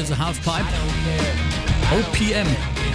is a Half Pipe. OPM.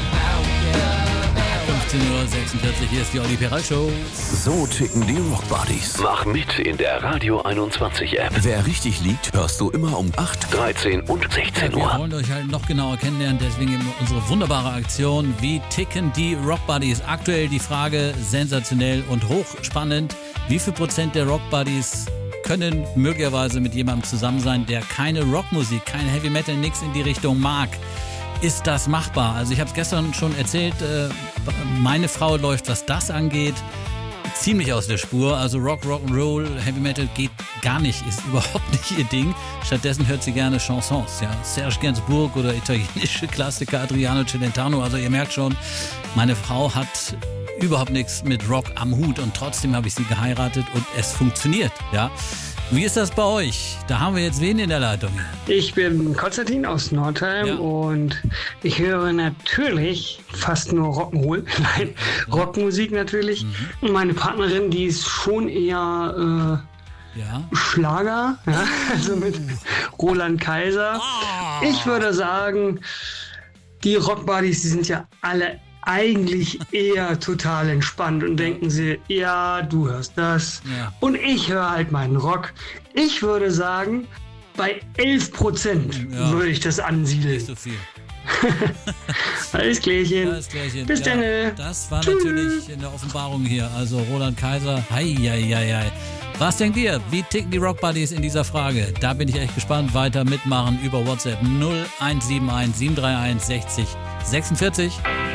15:46 Uhr, hier ist die Olli Perra Show. So ticken die Rock Buddies. Mach mit in der Radio 21 App. Wer richtig liegt, hörst du immer um 8, 13 und 16 Wir Uhr. wollen euch halt noch genauer kennenlernen, deswegen eben unsere wunderbare Aktion. Wie ticken die Rock Buddies? Aktuell die Frage, sensationell und hochspannend. Wie viel Prozent der Rock Buddies können möglicherweise mit jemandem zusammen sein, der keine Rockmusik, kein Heavy Metal, nichts in die Richtung mag? Ist das machbar? Also ich habe es gestern schon erzählt, meine Frau läuft, was das angeht, ziemlich aus der Spur. Also Rock'n'Roll, Heavy Metal geht gar nicht, ist überhaupt nicht ihr Ding. Stattdessen hört sie gerne Chansons, ja, Serge Gainsbourg oder italienische Klassiker, Adriano Celentano. Also ihr merkt schon, meine Frau hat überhaupt nichts mit Rock am Hut und trotzdem habe ich sie geheiratet und es funktioniert, ja. Wie ist das bei euch? Da haben wir jetzt wen in der Leitung. Ich bin Konstantin aus Nordheim und ich höre natürlich fast nur Rock'n'Roll, nein, Rockmusik natürlich. Und meine Partnerin, die ist schon eher Schlager, ja, also mit Roland Kaiser. Ich würde sagen, die Rockbuddies, die sind ja alle eigentlich eher total entspannt und denken sie, ja, du hörst das und ich höre halt meinen Rock. Ich würde sagen, bei 11% würde ich das ansiedeln. Nicht so viel. Alles Klärchen. Bis dann. Das war natürlich in der Offenbarung hier. Also Roland Kaiser, hei. Was denkt ihr? Wie ticken die Rock Buddies in dieser Frage? Da bin ich echt gespannt. Weiter mitmachen über WhatsApp 0171 731 60 46.